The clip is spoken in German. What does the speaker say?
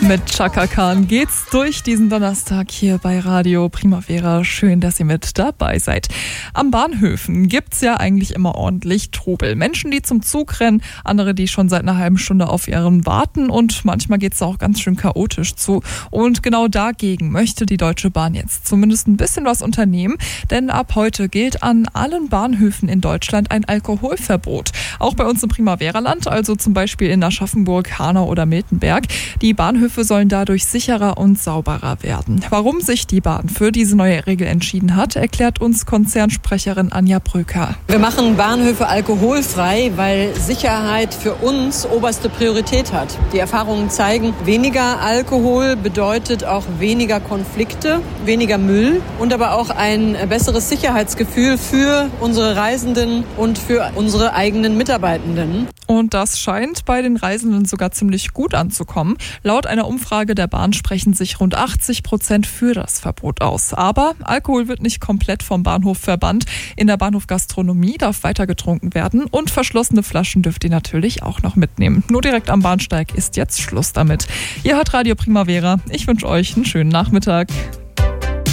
Mit Chaka Khan geht's durch diesen Donnerstag hier bei Radio Primavera. Schön, dass ihr mit dabei seid. Am Bahnhöfen gibt's ja eigentlich immer ordentlich Trubel. Menschen, die zum Zug rennen, andere, die schon seit einer halben Stunde auf ihren warten und manchmal geht's auch ganz schön chaotisch zu. Und genau dagegen möchte die Deutsche Bahn jetzt zumindest ein bisschen was unternehmen, denn ab heute gilt an allen Bahnhöfen in Deutschland ein Alkoholverbot. Auch bei uns im Primavera-Land, also zum Beispiel in Aschaffenburg, Hanau oder Miltenberg. Die Bahnhöfe sollen dadurch sicherer und sauberer werden. Warum sich die Bahn für diese neue Regel entschieden hat, erklärt uns Konzernsprecherin Anja Bröker. Wir machen Bahnhöfe alkoholfrei, weil Sicherheit für uns oberste Priorität hat. Die Erfahrungen zeigen, weniger Alkohol bedeutet auch weniger Konflikte, weniger Müll und aber auch ein besseres Sicherheitsgefühl für unsere Reisenden und für unsere eigenen Mitarbeitenden. Und das scheint bei den Reisenden sogar ziemlich gut anzukommen. Laut einer Umfrage der Bahn sprechen sich rund 80% für das Verbot aus. Aber Alkohol wird nicht komplett vom Bahnhof verbannt. In der Bahnhofgastronomie darf weiter getrunken werden und verschlossene Flaschen dürft ihr natürlich auch noch mitnehmen. Nur direkt am Bahnsteig ist jetzt Schluss damit. Ihr hört Radio Primavera. Ich wünsche euch einen schönen Nachmittag.